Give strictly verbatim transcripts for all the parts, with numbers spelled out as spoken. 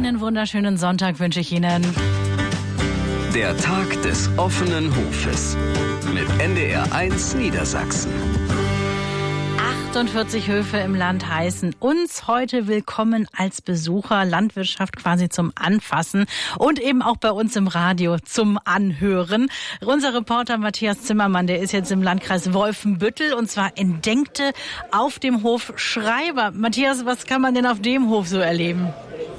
Einen wunderschönen Sonntag wünsche ich Ihnen. Der Tag des offenen Hofes mit N D R eins Niedersachsen. achtundvierzig Höfe im Land heißen uns heute willkommen als Besucher. Landwirtschaft quasi zum Anfassen und eben auch bei uns im Radio zum Anhören. Unser Reporter Matthias Zimmermann, der ist jetzt im Landkreis Wolfenbüttel und zwar in Denkte auf dem Hof Schreiber. Matthias, was kann man denn auf dem Hof so erleben?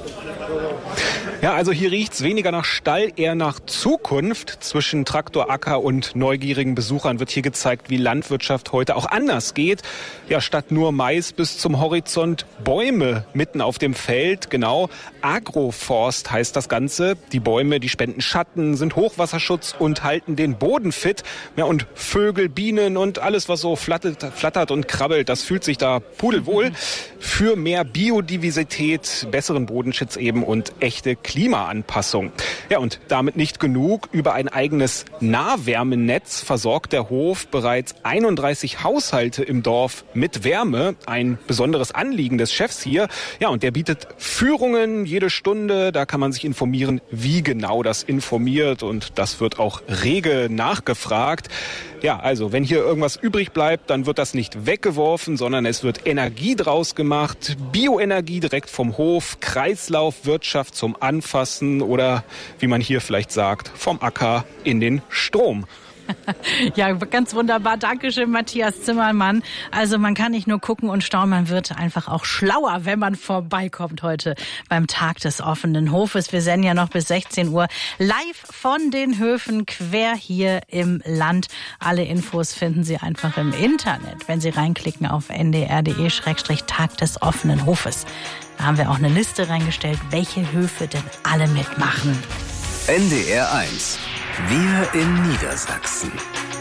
Ja, also hier riecht's weniger nach Stall, eher nach Zukunft. Zwischen Traktor, Acker und neugierigen Besuchern wird hier gezeigt, wie Landwirtschaft heute auch anders geht. Ja, statt nur Mais bis zum Horizont Bäume mitten auf dem Feld. Genau, Agroforst heißt das Ganze. Die Bäume, die spenden Schatten, sind Hochwasserschutz und halten den Boden fit. Ja, und Vögel, Bienen und alles, was so flattert, flattert und krabbelt, das fühlt sich da pudelwohl. Für mehr Biodiversität, besseren Bodenschutz eben und echte Klimaanpassung. Ja, und damit nicht genug. Über ein eigenes Nahwärmenetz versorgt der Hof bereits einunddreißig Haushalte im Dorf mit Wärme. Ein besonderes Anliegen des Chefs hier. Ja, und der bietet Führungen jede Stunde. Da kann man sich informieren, wie genau das informiert. Und das wird auch rege nachgefragt. Ja, also wenn hier irgendwas übrig bleibt, dann wird das nicht weggeworfen, sondern es wird Energie draus gemacht. Bioenergie direkt vom Hof, Kreislaufwirtschaft zum Anfassen oder, wie man hier vielleicht sagt, vom Acker in den Strom. Ja, ganz wunderbar. Dankeschön, Matthias Zimmermann. Also man kann nicht nur gucken und staunen, man wird einfach auch schlauer, wenn man vorbeikommt heute beim Tag des offenen Hofes. Wir senden ja noch bis sechzehn Uhr live von den Höfen quer hier im Land. Alle Infos finden Sie einfach im Internet, wenn Sie reinklicken auf n d r punkt d e Schrägstrich Tag des offenen Hofes. Da haben wir auch eine Liste reingestellt, welche Höfe denn alle mitmachen. N D R eins. Wir in Niedersachsen.